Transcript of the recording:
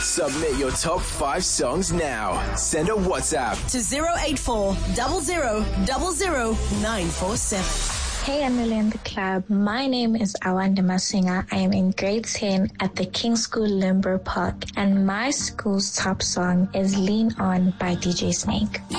Submit your top 5 songs now. Send a WhatsApp to 084 00 947. Hey, Emily and the club. My name is Awanda Masinga. I am in grade 10 at the King's School Limber Park, and my school's top song is Lean On by DJ Snake.